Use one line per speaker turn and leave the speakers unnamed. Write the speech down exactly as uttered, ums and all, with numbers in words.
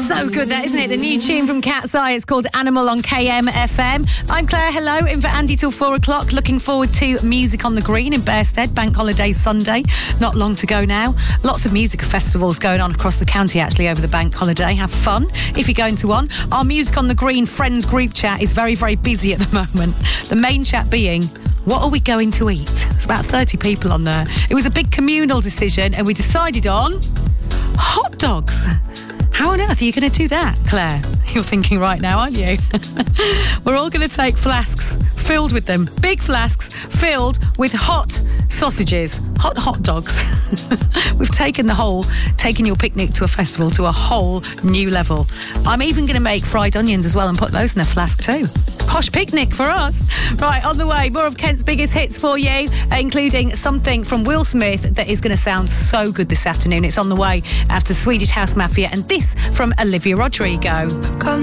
So good, that, isn't it? The new tune from Cat's Eye. It's called Animal on K M F M. I'm Claire. Hello. In for Andy till four o'clock. Looking forward to Music on the Green in Bearsted. Bank holiday Sunday. Not long to go now. Lots of music festivals going on across the county, actually, over the bank holiday. Have fun if you're going to one. Our Music on the Green Friends group chat is very, very busy at the moment. The main chat being, what are we going to eat? There's about thirty people on there. It was a big communal decision, and we decided on hot dogs. How on earth are you going to do that, Claire? You're thinking right now, aren't you? We're all going to take flasks filled with them. Big flasks filled with hot sausages. Hot hot dogs. We've taken the whole, taken your picnic to a festival to a whole new level. I'm even going to make fried onions as well and put those in a flask too. Posh picnic for us. Right, on the way, more of Kent's biggest hits for you, including something from Will Smith that is going to sound so good this afternoon. It's on the way after Swedish House Mafia, and this from Olivia Rodrigo.